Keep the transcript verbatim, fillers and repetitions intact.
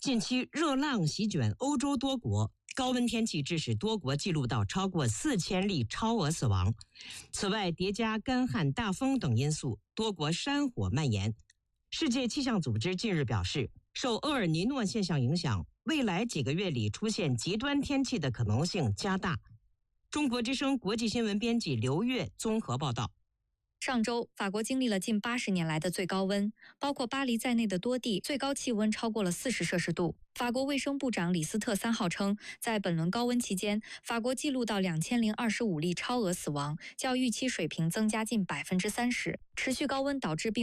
近期热浪席卷欧洲多国，高温天气致使多国记录到超过四千例超额死亡。此外，叠加干旱、大风等因素，多国山火蔓延。世界气象组织近日表示，受厄尔尼诺现象影响，未来几个月里出现极端天气的可能性加大。中国之声国际新闻编辑刘月综合报道。 上周，法国经历了近八十年来的最高温，包括巴黎在内的多地最高气温超过了四十摄氏度。法国卫生部长李斯特三号称，在本轮高温期间，法国记录到两千零二十五例超额死亡，较预期水平增加近百分之三十。持续高温导致病